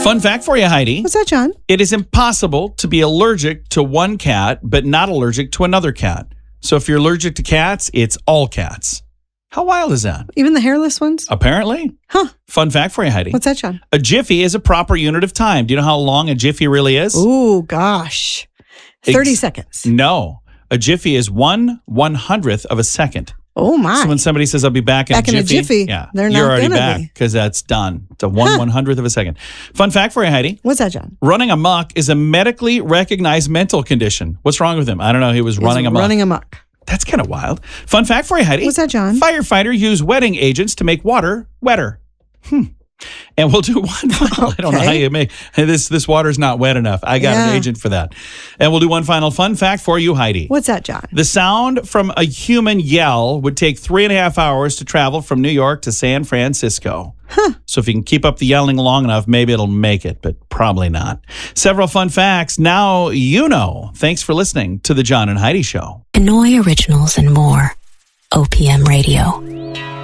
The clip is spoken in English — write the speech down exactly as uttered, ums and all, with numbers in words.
Fun fact for you, Heidi. What's that, John? It is impossible to be allergic to one cat, but not allergic to another cat. So if you're allergic to cats, it's all cats. How wild is that? Even the hairless ones? Apparently. Huh. Fun fact for you, Heidi. What's that, John? A jiffy is a proper unit of time. Do you know how long a jiffy really is? Ooh, gosh. thirty Ex- seconds. No. A jiffy is one one hundredth of a second. Oh, my. So when somebody says, I'll be back in Back a in a jiffy, jiffy, yeah, they're you're not already gonna back be. because that's done. It's a one Huh. one hundredth of a second. Fun fact for you, Heidi. What's that, John? Running amok is a medically recognized mental condition. What's wrong with him? I don't know. He was He's running amok. Running amok. That's kind of wild. Fun fact for you, Heidi. What's that, John? Firefighter use wetting agents to make water wetter. Hmm. And we'll do one final. I don't know how Okay. you make this. This water's not wet enough. I got Yeah. an agent for that. And we'll do one final fun fact for you, Heidi. What's that, John? The sound from a human yell would take three and a half hours to travel from New York to San Francisco. Huh. So if you can keep up the yelling long enough, maybe it'll make it, but probably not. Several fun facts. Now you know. Thanks for listening to the John and Heidi Show. Hanoi Originals and more. O P M Radio.